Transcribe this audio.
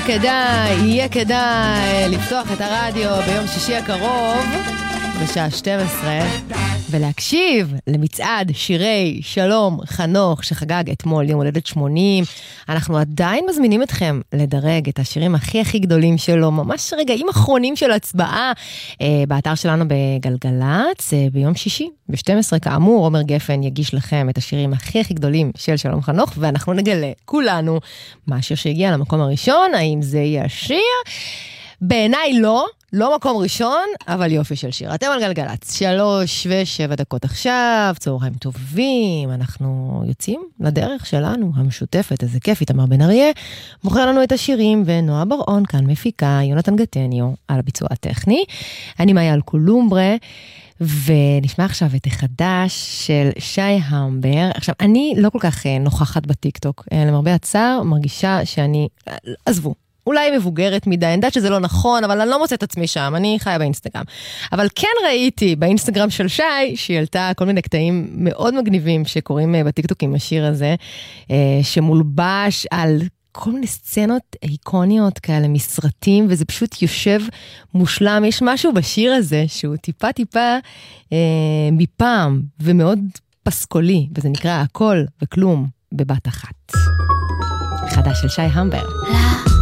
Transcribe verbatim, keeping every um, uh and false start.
כדאי, יהיה כדאי לפתוח את הרדיו ביום שישי הקרוב בשעה שתים עשרה ולהקשיב למצעד שירי שלום חנוך שחגג אתמול יום הולדת שמונים. אנחנו עדיין מזמינים אתכם לדרג את השירים הכי הכי גדולים שלו, ממש רגעים אחרונים של הצבעה אה, באתר שלנו בגלגלץ אה, ביום שישי ב-שתים עשרה. כאמור, עומר גפן יגיש לכם את השירים הכי הכי גדולים של שלום חנוך, ואנחנו נגלה כולנו מה השיר שהגיע למקום הראשון, האם זה יהיה השיר? בעיניי לא, לא מקום ראשון, אבל יופי של שיר. אתם על גלגלץ, שלוש ושבע דקות עכשיו, צהריים טובים, אנחנו יוצאים לדרך שלנו, המשותפת, איזה כיף, איתמר בן אריה, מוכר לנו את השירים, ונועה בר-און כאן מפיקה, יונתן גטניו, על הביצוע הטכני. אני מאיה אלקולומברה, ונשמע עכשיו את החדש של שי המבר. עכשיו, אני לא כל כך נוכחת בטיקטוק, למרבה הצער, מרגישה שאני, עזבו, אולי מבוגרת מדי, אני יודעת שזה לא נכון, אבל אני לא מוצאת עצמי שם, אני חיה באינסטגרם. אבל כן ראיתי באינסטגרם של שי, שהיא העלתה כל מיני קטעים מאוד מגניבים שקוראים בטיקטוק עם השיר הזה, שמולבש על כל מיני סצנות איקוניות כאלה מסרטים, וזה פשוט יושב מושלם. יש משהו בשיר הזה שהוא טיפה טיפה אה, מפעם, ומאוד פסקולי, וזה נקרא הכל וכלום בבת אחת. חדש של שי המבר.